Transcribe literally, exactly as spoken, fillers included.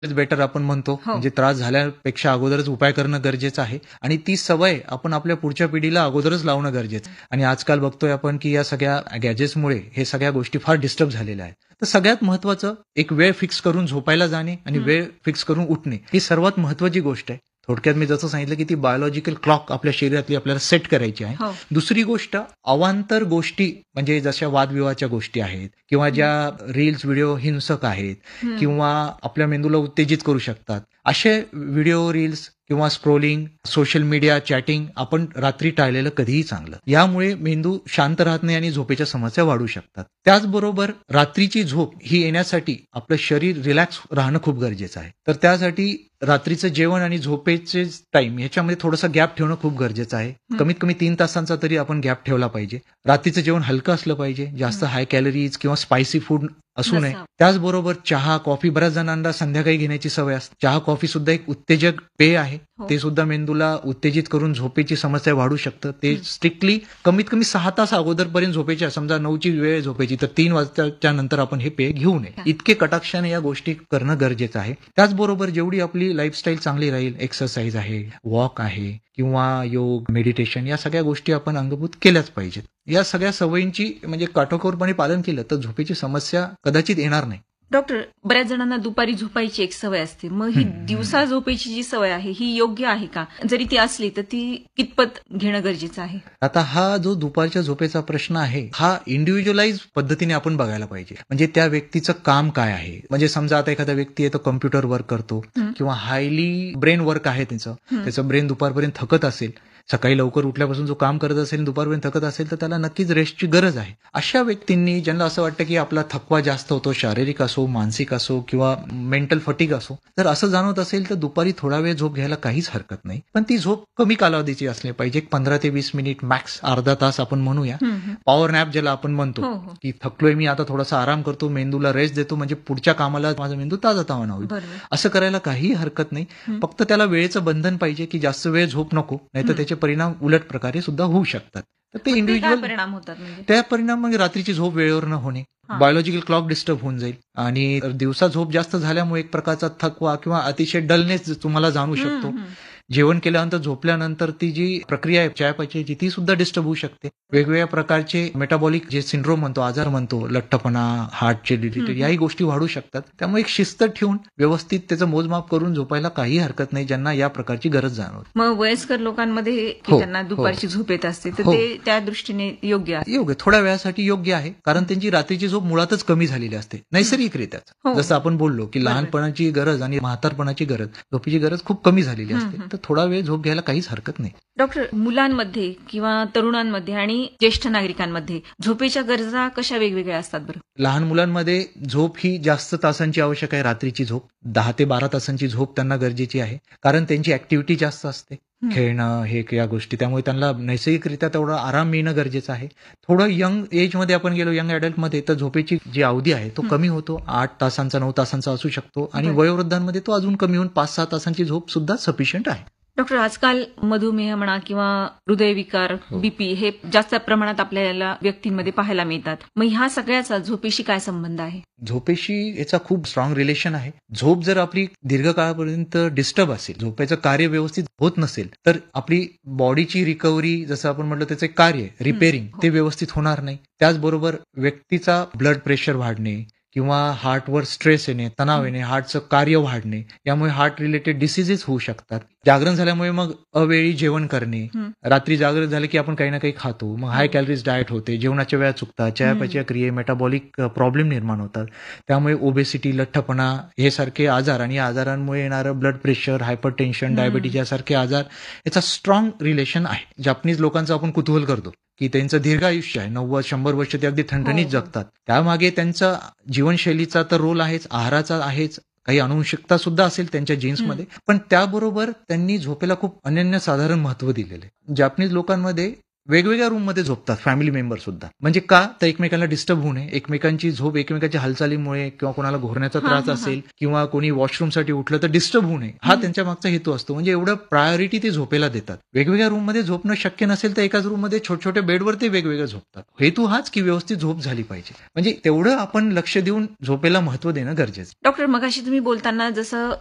Better आपण म्हणतो. हो. म्हणजे त्रास झाल्यापेक्षा अगोदरच उपाय करणं गरजेचं आहे आणि ती सवय आपण आपल्या पुढच्या पिढीला अगोदरच लावणं गरजेचं आहे. आणि आजकाल बघतोय आपण की या सगळ्या गॅजेट्समुळे हे सगळ्या गोष्टी फार डिस्टर्ब झालेल्या आहेत. तर सगळ्यात महत्वाचं एक वेळ फिक्स करून झोपायला जाणे आणि हं. वेळ फिक्स करून उठणे ही सर्वात महत्वाची गोष्ट आहे. थोडक्यात मी जसं सांगितलं की ती बायोलॉजिकल क्लॉक आपल्या शरीरातली आपल्याला सेट करायची आहे. हो. दुसरी गोष्ट अवांतर गोष्टी म्हणजे जशा वादविवादाच्या गोष्टी आहेत किंवा ज्या रील्स व्हिडिओ हिंसक आहेत हं. किंवा आपल्या मेंदूला उत्तेजित करू शकतात असे व्हिडिओ रील्स किंवा स्क्रोलिंग सोशल मीडिया चॅटिंग आपण रात्री टाळलेलं कधीही चांगलं. यामुळे मेंदू शांत राहत नाही आणि झोपेच्या समस्या वाढू शकतात. त्याचबरोबर रात्रीची झोप ही येण्यासाठी आपलं शरीर रिलॅक्स राहणं खूप गरजेचं आहे. तर त्यासाठी रात्रीचं जेवण आणि झोपेचे टाइम याच्यामध्ये थोडासा गॅप ठेवणं खूप गरजेचं आहे. हं. कमीत कमी तीन तासांचा तरी आपण गॅप ठेवला पाहिजे. रात्रीचं जेवण हलकं असलं पाहिजे. जास्त हाय कॅलरीज किंवा स्पायसी फूड असू नये. नसावं. त्याचबरोबर चहा कॉफी बऱ्याच जणांना संध्याकाळी घेण्याची सवय असते. चहा कॉफी सुद्धा एक उत्तेजक पेय आहे. हो. ते सुद्धा मेंदूला उत्तेजित करून झोपेची समस्या वाढू शकतं. ते हं. स्ट्रिक्टली कमीत कमी सहा तास अगोदरपर्यंत झोपेची समजा नऊची वेळ झोपेची तर तीन वाजताच्या नंतर आपण हे पेय घेऊ नये. हा. इतके कटाक्षाने या गोष्टी करणं गरजेचं आहे. त्याचबरोबर जेवढी आपली लाईफस्टाईल चांगली राहील एक्सरसाइज आहे वॉक आहे किंवा योग मेडिटेशन या सगळ्या गोष्टी आपण अंगभूत केल्याच पाहिजेत. या सगळ्या सवयींची म्हणजे काटेकोरपणे पालन केलं तर झोपेची समस्या कदाचित येणार नाही. डॉक्टर, बऱ्याच जणांना दुपारी झोपायची एक सवय असते, मग ही हं. दिवसा झोपायची जी सवय आहे ही योग्य आहे का? जरी ती असली तर ती कितपत घेणं गरजेचं आहे? आता हा जो दुपारच्या झोपेचा प्रश्न आहे हा इंडिव्हिज्युअलाइज पद्धतीने आपण बघायला पाहिजे. म्हणजे त्या व्यक्तीचं काम काय आहे. म्हणजे समजा आता एखादा व्यक्ती आहे तो कम्प्युटर वर्क करतो हं. किंवा हायली ब्रेन वर्क आहे त्याचं हं. त्याचं ब्रेन दुपारपर्यंत थकत असेल. सकाळी लवकर उठल्यापासून जो काम करत असेल दुपारपर्यंत थकत असेल तर त्याला नक्कीच रेस्टची गरज आहे. अशा व्यक्तींनी ज्यांना असं वाटतं की आपला थकवा जास्त होतो शारीरिक असो मानसिक असो किंवा मेंटल फटिग असो तर असं जाणवत असेल तर दुपारी थोडा वेळ झोप घ्यायला काहीच हरकत नाही. पण ती झोप कमी कालावधीची असली पाहिजे. एक पंधरा ते वीस मिनिट मॅक्स अर्धा तास आपण म्हणूया. हं, हं. पॉवर नॅप ज्याला आपण म्हणतो हो, हो. की थकलोय मी आता थोडासा आराम करतो मेंदूला रेस्ट देतो म्हणजे पुढच्या कामाला माझा मेंदू ताजातवाना होईल. बरोबर. असं करायला काहीही हरकत नाही. हं. फक्त त्याला वेळेचं बंधन पाहिजे की जास्त वेळ झोप नको नाहीतर हं. त्याचे परिणाम उलट प्रकारे सुद्धा होऊ शकतात. तर ते मग ते काय इंडिव्हिज्युअल परिणाम होतात म्हणजे? त्या परिणाम म्हणजे रात्रीची झोप वेळेवर न होणे हा. बायोलॉजिकल क्लॉक डिस्टर्ब होऊन जाईल आणि दिवसा झोप जास्त झाल्यामुळे एक प्रकारचा थकवा किंवा अतिशय डलनेस तुम्हाला जाणवू हं, शकतो. हं. जेवण केल्यानंतर झोपल्यानंतर ती जी प्रक्रिया आहे चयापचयाची ती सुद्धा डिस्टर्ब होऊ शकते. वेगवेगळ्या प्रकारचे मेटाबॉलिक जे सिंड्रोम म्हणतो आजार म्हणतो लठ्ठपणा हार्टचे रिलेटेड हं. याही गोष्टी वाढू शकतात. त्यामुळे एक शिस्त ठेवून व्यवस्थित त्याचं मोजमाप करून झोपायला काही हरकत नाही ज्यांना या प्रकारची गरज जाणवते. मग वयस्कर लोकांमध्ये की हो, त्यांना दुपारची झोप येत असते तर हो. ते त्या दृष्टीने योग्य आहे. योग्य थोड्या वेळासाठी योग्य आहे कारण त्यांची रात्रीची झोप मुळातच कमी झालेली असते नैसर्गिकरित्याच. हो. जसं आपण बोललो की बरोबर. लहानपणाची गरज आणि म्हातारपणाची गरज झोपेची गरज खूप कमी झालेली हं, असते. हं. तर थोडा वेळ झोप घ्यायला काहीच हरकत नाही. डॉक्टर, मुलांमध्ये किंवा तरुणांमध्ये आणि ज्येष्ठ नागरिकांमध्ये झोपेच्या गरजा कशा वेगवेगळ्या असतात बरं? लहान मुलांमध्ये झोप ही जास्त तासांची आवश्यक आहे. रात्रीची झोप दहा ते बारा तासांची झोप त्यांना गरजेची आहे कारण त्यांची ऍक्टिव्हिटी जास्त असते. हं. खेळणं हे या गोष्टी त्यामुळे त्यांना नैसर्गिकरित्या तेवढा आराम मिळणं गरजेचं आहे. थोडं यंग एजमध्ये आपण गेलो यंग ॲडल्टमध्ये तर झोपेची जी अवधी आहे तो हं. कमी होतो. आठ तासांचा नऊ तासांचा असू शकतो आणि बरं. वयोवृद्धांमध्ये तो अजून कमी होऊन पाच सहा तासांची झोप सुद्धा सफिशियंट आहे. डॉक्टर, आजकाल मधुमेह म्हणा किंवा हृदयविकार हो. बीपी हे जास्त प्रमाणात आपल्याला व्यक्तींमध्ये पाहायला मिळतात. मग ह्या सगळ्याचा झोपेशी काय संबंध आहे? झोपेशी याचा खूप स्ट्रॉंग रिलेशन आहे. झोप जर आपली दीर्घकाळापर्यंत डिस्टर्ब असेल झोपेचं कार्य व्यवस्थित होत नसेल तर आपली बॉडीची रिकव्हरी जसं आपण म्हटलं त्याचे कार्य रिपेअरिंग हो. ते व्यवस्थित होणार नाही. त्याचबरोबर व्यक्तीचा ब्लड प्रेशर वाढणे किंवा हार्टवर स्ट्रेस येणे तणाव येणे हार्टचं कार्य वाढणे यामुळे हार्ट रिलेटेड डिसिजेस होऊ शकतात. जागरण झाल्यामुळे मग अवेळी जेवण करणे हं. रात्री जागरण झालं की आपण काही ना काही खातो मग हाय कॅलरीज डाएट होते जेवणाच्या वेळा चुकतात चयापचय क्रिये मेटाबॉलिक प्रॉब्लेम निर्माण होतात. त्यामुळे ओबेसिटी लठ्ठपणा हे सारखे आजार आणि या आजारांमुळे येणारं ब्लड प्रेशर हायपर टेन्शन हं. डायबिटीज यासारखे आजार याचा स्ट्रॉंग रिलेशन आहे. जापनीज लोकांचं आपण कुतूहल करतो की त्यांचं दीर्घ आयुष्य आहे नव्वद शंभर वर्ष ते अगदी ठणठणीत हो. जगतात. त्यामागे त्यांचा जीवनशैलीचा तर रोल आहेच आहाराचा आहेच काही अनुवंशिकता सुद्धा असेल त्यांच्या जीन्समध्ये पण त्याबरोबर त्यांनी झोपेला खूप अनन्यसाधारण महत्व दिलेलं आहे. जापनीज लोकांमध्ये वेगवेगळ्या रूममध्ये झोपतात फॅमिली मेंबर सुद्धा. म्हणजे का तर एकमेकांना डिस्टर्ब होऊ नये, एकमेकांची झोप एकमेकांच्या हालचालीमुळे किंवा कोणाला घोरण्याचा हा, त्रास हा, हा. असेल किंवा कोणी वॉशरूमसाठी उठलं तर डिस्टर्ब होऊ नये, हा हम्म. त्यांच्या मागचा हेतू असतो. म्हणजे एवढं प्रायोरिटी ते झोपेला देतात. वेगवेगळ्या रूममध्ये झोपणं शक्य नसेल तर एकाच रूममध्ये छोट्या छोट्या बेडवर ते वेगवेगळं झोपतात. हेतू हाच की व्यवस्थित झोप झाली पाहिजे. म्हणजे तेवढं आपण लक्ष देऊन झोपेला महत्व देणं गरजेचं. डॉक्टर, मगाशी तुम्ही बोलताना जसं